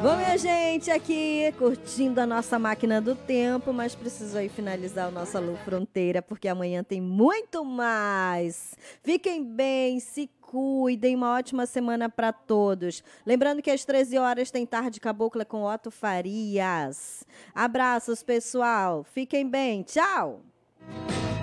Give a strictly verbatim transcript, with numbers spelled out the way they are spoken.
Bom, minha gente, aqui curtindo a nossa máquina do tempo, mas precisou aí finalizar o nosso Alô Fronteira, porque amanhã tem muito mais. Fiquem bem, se cuidem, uma ótima semana para todos. Lembrando que às treze horas tem Tarde Cabocla com Otto Farias. Abraços, pessoal. Fiquem bem. Tchau.